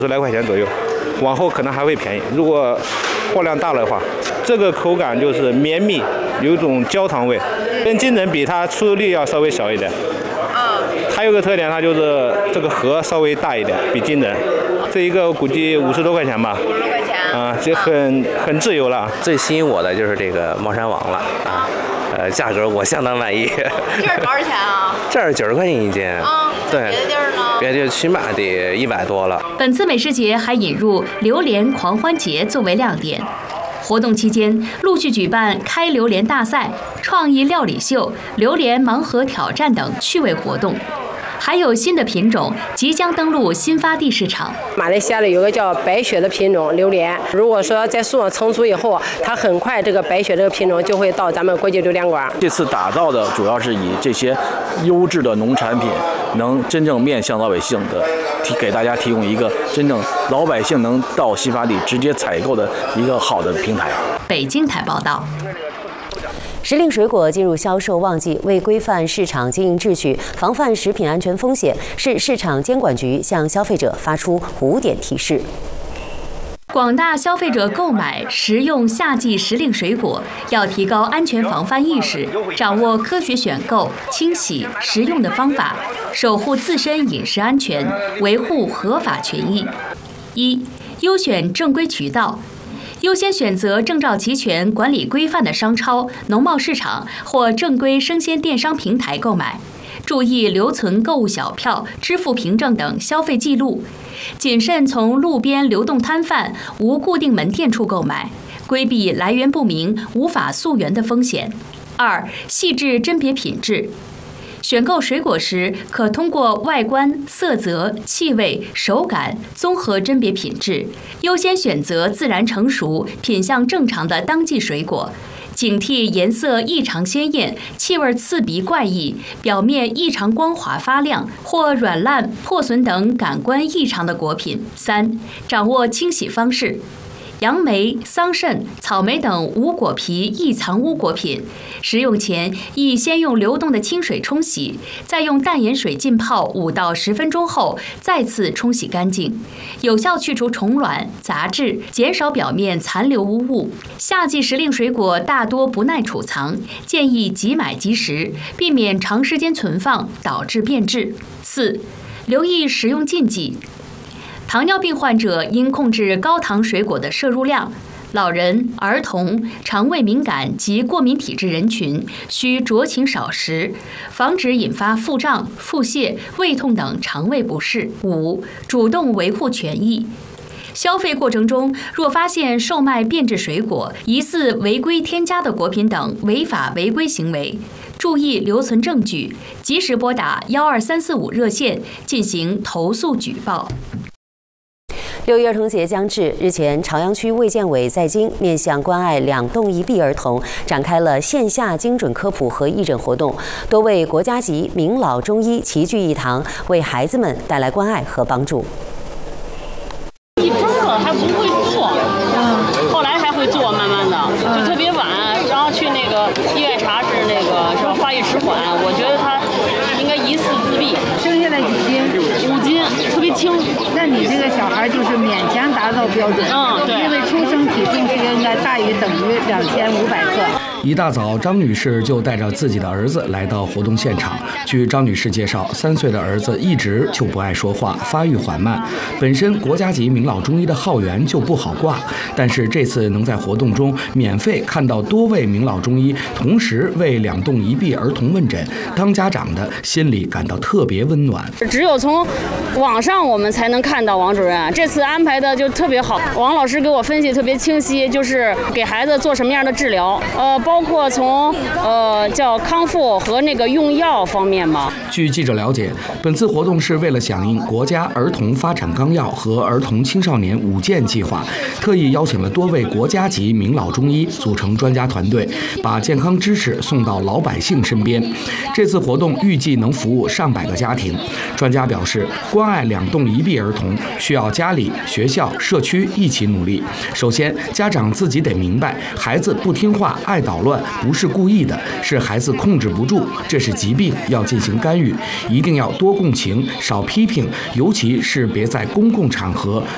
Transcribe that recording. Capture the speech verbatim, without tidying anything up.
十来块钱左右，往后可能还会便宜。如果货量大的话，这个口感就是绵密，有一种焦糖味，跟金枕比，它出力要稍微小一点。啊，它有个特点，它就是这个盒稍微大一点，比金枕。这一个我估计五十多块钱吧。五十多块钱。啊，就很很自由了。 最吸引我的就是这个猫山王了啊，呃，价格我相当满意。 这是多少钱啊？ 这是九十块钱一斤。 啊。 对， 别的地儿呢？ 别的地儿起码得一百多了。 本次美食节还引入榴莲狂欢节作为亮点，活动期间陆续举办开榴莲大赛、创意料理秀、榴莲盲盒挑战等趣味活动。还有新的品种即将登陆新发地市场。 马来西亚的有个叫白雪的品种榴莲，如果说在树上成熟以后，它很快这个白雪这个品种就会到咱们国际榴莲馆。 这次打造的主要是以这些优质的农产品，能真正面向老百姓的，提给大家提供一个真正老百姓能到新发地直接采购的一个好的平台。 北京台报道。 时令水果进入销售旺季，为规范市场经营秩序，防范食品安全风险，市市场监管局向消费者发出五点提示。 广大消费者购买食用夏季时令水果，要提高安全防范意识，掌握科学选购、清洗、食用的方法，守护自身饮食安全，维护合法权益。一、优选正规渠道。优先选择证照齐全、管理规范的商超、农贸市场或正规生鲜电商平台购买，注意留存购物小票、支付凭证等消费记录，谨慎从路边流动摊贩、无固定门店处购买，规避来源不明、无法溯源的风险。二、细致甄别品质。选购水果时，可通过外观、色泽、气味、手感综合甄别品质，优先选择自然成熟、品相正常的当季水果，警惕颜色异常鲜艳、气味刺鼻怪异、表面异常光滑发亮或软烂、破损等感官异常的果品。三、掌握清洗方式。杨梅、桑葚、草莓等无果皮易藏污果品，食用前宜先用流动的清水冲洗，再用淡盐水浸泡五到十分钟后再次冲洗干净，有效去除虫卵、杂质，减少表面残留污物。夏季时令水果大多不耐储藏，建议即买即食，避免长时间存放导致变质。四、留意食用禁忌。糖尿病患者应控制高糖水果的摄入量，老人、儿童、肠胃敏感及过敏体质人群需酌情少食，防止引发腹胀、腹泻、胃痛等肠胃不适。五、主动维护权益。消费过程中，若发现售卖变质水果、疑似违规添加的果品等违法违规行为，注意留存证据，及时拨打幺二三四五热线进行投诉举报。 六一儿童节将至，日前，朝阳区卫健委在京面向关爱两动一臂儿童，展开了线下精准科普和义诊活动，多位国家级名老中医齐聚一堂，为孩子们带来关爱和帮助。 一周了还不会做，嗯，后来还会做，慢慢的就特别晚，然后去那个医院查是那个是吧发育迟缓，我觉得他应该疑似自闭。 生下来几斤？ 五斤，特别轻。 那你这个小孩就是勉强达到标准， 嗯，对， 因为出生体重是应该大于等于两千五百克。 一大早，张女士就带着自己的儿子来到活动现场。据张女士介绍，三岁的儿子一直就不爱说话，发育缓慢。本身国家级名老中医的号源就不好挂，但是这次能在活动中免费看到多位名老中医同时为两动一臂儿童问诊，当家长的心里感到特别温暖。 只有从网上我们才能看到王主任，这次安排的就特别好，王老师给我分析特别清晰，就是给孩子做什么样的治疗，呃。包括从呃叫康复和那个用药方面嘛。 据记者了解，本次活动是为了响应国家儿童发展纲要和儿童青少年五健计划，特意邀请了多位国家级名老中医组成专家团队，把健康知识送到老百姓身边。这次活动预计能服务上百个家庭。专家表示，关爱两动一臂儿童需要家里、学校、社区一起努力。首先，家长自己得明白，孩子不听话、爱捣乱不是故意的，是孩子控制不住，这是疾病，要进行干预。一定要多共情，少批评，尤其是别在公共场合